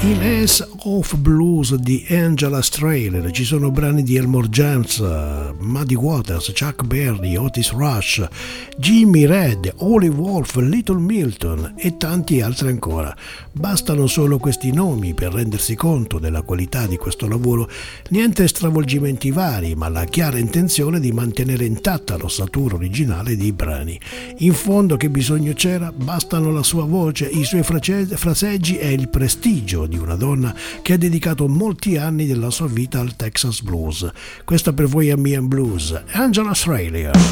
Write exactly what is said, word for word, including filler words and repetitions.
In Ace of Blues di Angela Strehler ci sono brani di Elmore James, Muddy Waters, Chuck Berry, Otis Rush, Jimmy Reed, Olive Wolf, Little Milton e tanti altri ancora. Bastano solo questi nomi per rendersi conto della qualità di questo lavoro. Niente stravolgimenti vari, ma la chiara intenzione di mantenere intatta l'ossatura originale dei brani. In fondo che bisogno c'era? Bastano la sua voce, i suoi fraseggi e il prestigio di una donna che ha dedicato molti anni della sua vita al Texas Blues. Questa per voi è Mian Blues, Angela Strehler.